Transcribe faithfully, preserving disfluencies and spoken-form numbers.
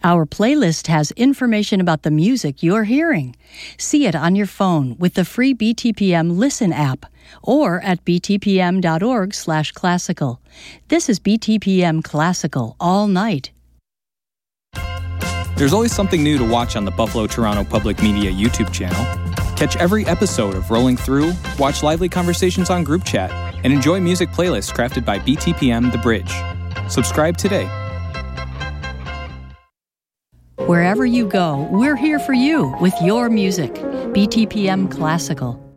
Our playlist has information about the music you're hearing. See it on your phone with the free B T P M Listen app or at b t p m dot org slash classical. This is B T P M Classical all night. There's always something new to watch on the Buffalo Toronto Public Media YouTube channel. Catch every episode of Rolling Through, watch lively conversations on group chat, and enjoy music playlists crafted by B T P M The Bridge. Subscribe today. Wherever you go, we're here for you with your music. B T P M Classical.